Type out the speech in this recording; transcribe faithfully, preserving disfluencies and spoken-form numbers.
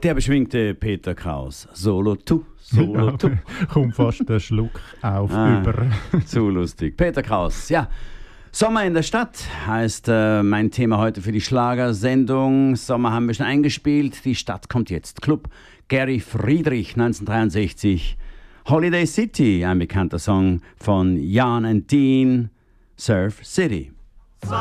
Der beschwingte Peter Kraus. Solo tu, solo Ja, tu. kommt fast der Schluck auf Ah. über. Zu lustig. Peter Kraus, ja. Sommer in der Stadt heißt äh, mein Thema heute für die Schlagersendung. Sommer haben wir schon eingespielt. Die Stadt kommt jetzt. Club Gary Friedrich neunzehnhundertdreiundsechzig. Holiday City, ein bekannter Song von Jan and Dean. Surf City.